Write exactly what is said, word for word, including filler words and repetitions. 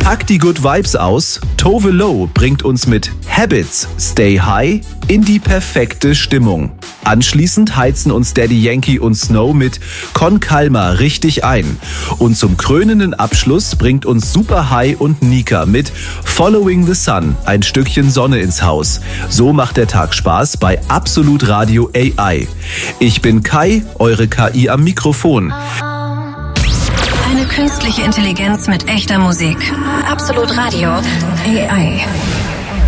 packt die Good Vibes aus. Tove Lo bringt uns mit Habits Stay High in die perfekte Stimmung. Anschließend heizen uns Daddy Yankee und Snow mit Con Calma richtig ein. Und zum krönenden Abschluss bringt uns Super High und Nika mit Following the Sun, ein Stückchen Sonne ins Haus. So macht der Tag Spaß bei Absolut Radio A I. Ich bin Kai, eure K I am Mikrofon. Eine künstliche Intelligenz mit echter Musik. Absolut Radio A I.